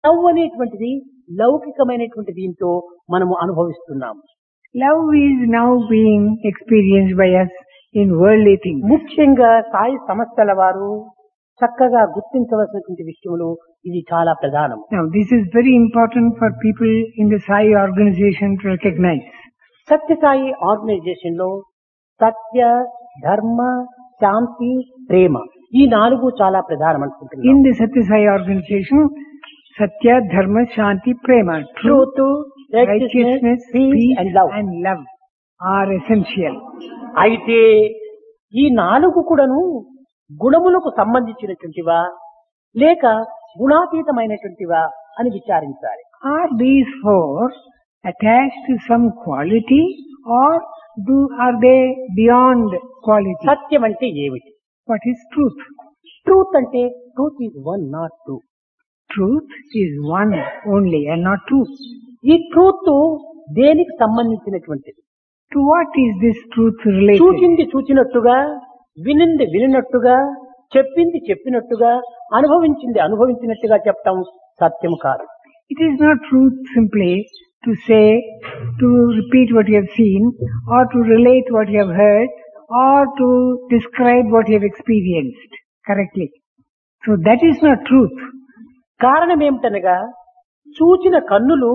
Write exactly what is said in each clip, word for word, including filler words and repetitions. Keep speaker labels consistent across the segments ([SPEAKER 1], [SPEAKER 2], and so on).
[SPEAKER 1] Love అనేటువంటిది లౌకికమైనటువంటి దీంతో మనము అనుభవిస్తున్నాము.
[SPEAKER 2] Love is now being experienced by us in worldly things.
[SPEAKER 1] ముఖ్యంగా సాయి సంస్థల వారు చక్కగా గుర్తించవలసినటువంటి విషయములు ఇది చాలా ప్రధానం.
[SPEAKER 2] Now this is very important for people in the Sai organization to recognize.
[SPEAKER 1] Satya Sai organisation లో సత్య, ధర్మ, శాంతి, ప్రేమ ఈ నాలుగు చాలా ప్రధానం అనుకుంటున్నాను.
[SPEAKER 2] In the Satya Sai organization, Satya, Dharma, Shanti, Prema, truth, righteousness, peace
[SPEAKER 1] and love.
[SPEAKER 2] and love are essential.
[SPEAKER 1] అయితే ఈ నాలుగు కూడాను గుణములకు సంబంధించినటువంటివా లేక గుణాతీతమైనటువంటివా అని విచారించాలి.
[SPEAKER 2] Are these four attached to some quality or do are they beyond quality?
[SPEAKER 1] సత్యం అంటే ఏమిటి?
[SPEAKER 2] What is truth?
[SPEAKER 1] Truth అంటే truth is one not two.
[SPEAKER 2] Truth is one only and not two.
[SPEAKER 1] ఈ ట్రూత్ దేనికి సంబంధించినటువంటిది?
[SPEAKER 2] To what is this truth related?
[SPEAKER 1] చూచింది చూచినట్టుగా, వినింది వినినట్టుగా, చెప్పింది చెప్పినట్టుగా, అనుభవించింది అనుభవించినట్టుగా చెప్పటం సత్యం కాదు.
[SPEAKER 2] It is not truth simply to say, to repeat what you have seen, or to relate what you have heard, or to describe what you have experienced correctly. So that is not truth.
[SPEAKER 1] కారణం ఏమిటనగా చూచిన కన్నులు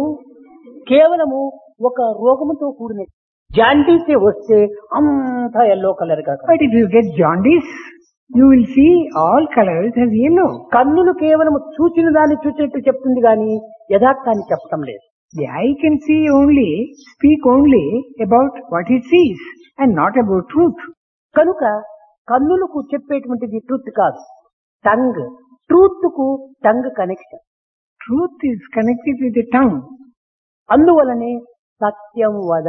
[SPEAKER 1] కేవలము ఒక రోగముతో కూడిన జాండీసే వస్తే అంతా yellow colour గా.
[SPEAKER 2] But if you get jaundice, you will see all colors as yellow.
[SPEAKER 1] కన్నులు కేవలం చూచిన దాన్ని చూసినట్టు చెప్తుంది గాని యథార్థాన్ని చెప్పటం లేదు.
[SPEAKER 2] The eye can see only, speak only about what it sees and not about truth.
[SPEAKER 1] కనుక కన్నులకు చెప్పేటువంటిది ట్రూత్ కాదు, టంగ్. ట్రూత్ కు tongue connection.
[SPEAKER 2] Truth is connected with the tongue.
[SPEAKER 1] అందువలనే సత్యం వద,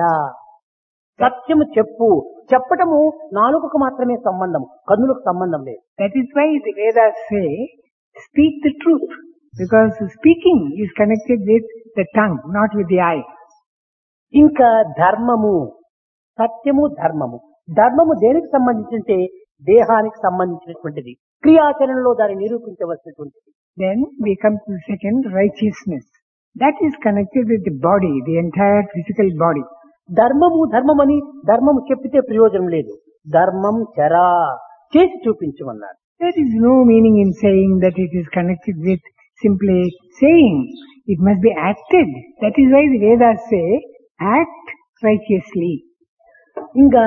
[SPEAKER 1] సత్యము చెప్పు. చెప్పటము నాలుగుకు మాత్రమే సంబంధం, కన్నులకు సంబంధం లేదు.
[SPEAKER 2] That is why the Vedas say, speak the truth, because speaking is connected with the tongue, not with the eye.
[SPEAKER 1] ఇంకా ధర్మము, సత్యము ధర్మము. ధర్మము దేనికి సంబంధించింటే దేహానికి సంబంధించినటువంటిది, క్రియాచరణలో దాన్ని నిరూపించవలసినటువంటిది.
[SPEAKER 2] Then we come to the second, righteousness. That is connected with the body, the entire physical body.
[SPEAKER 1] ధర్మము ధర్మమని ధర్మము చెప్పితే ప్రయోజనం లేదు. ధర్మం చరా, చేసి చూపించమన్నారు.
[SPEAKER 2] There is no meaning in saying that it is connected with simply saying. It must be acted. That is why the Vedas say, act righteously.
[SPEAKER 1] ఇంకా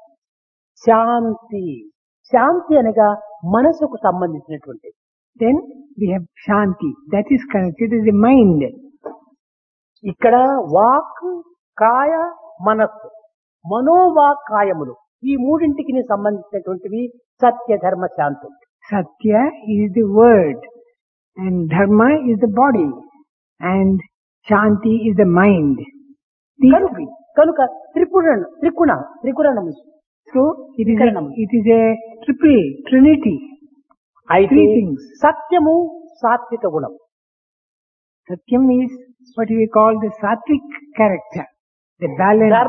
[SPEAKER 1] శాంతి. శాంతి అనగా మనసుకు సంబంధించినటువంటిది.
[SPEAKER 2] Then we have Shanti. That is connected with the mind.
[SPEAKER 1] ఇక్కడ walk, కాయ, మనస్సు, మనోవాక్ కాయములు ఈ మూడింటికి సంబంధించినటువంటివి సత్య, ధర్మ, శాంతి.
[SPEAKER 2] Satya is the word and Dharma is the body and Shanti is the mind. These
[SPEAKER 1] కనుక కనుక Tripura త్రిగుణ త్రిగుణం.
[SPEAKER 2] So it is, a, it is a triple trinity.
[SPEAKER 1] అయితే
[SPEAKER 2] Three things.
[SPEAKER 1] సత్యము సాత్విక గుణం.
[SPEAKER 2] Satyam is what we call the sattvic character, the balance.